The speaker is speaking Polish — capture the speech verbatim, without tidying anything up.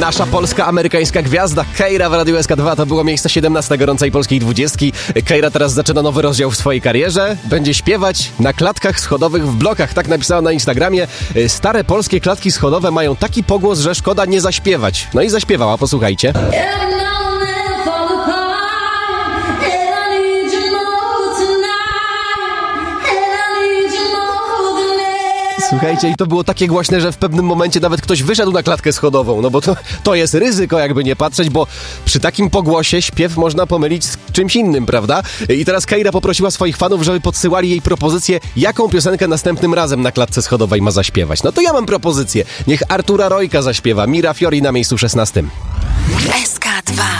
Nasza polska, amerykańska gwiazda Keira w Radiu S K dwa to było miejsce siedemnaste gorącej polskiej dwudziestki. Keira teraz zaczyna nowy rozdział w swojej karierze. Będzie śpiewać na klatkach schodowych w blokach. Tak napisała na Instagramie. Stare polskie klatki schodowe mają taki pogłos, że szkoda nie zaśpiewać. No i zaśpiewała, posłuchajcie. Słuchajcie, i to było takie głośne, że w pewnym momencie nawet ktoś wyszedł na klatkę schodową, no bo to, to jest ryzyko, jakby nie patrzeć, bo przy takim pogłosie śpiew można pomylić z czymś innym, prawda? I teraz Keira poprosiła swoich fanów, żeby podsyłali jej propozycję, jaką piosenkę następnym razem na klatce schodowej ma zaśpiewać. No to ja mam propozycję. Niech Artura Rojka zaśpiewa Mira Fiori na miejscu szesnastym. S K dwa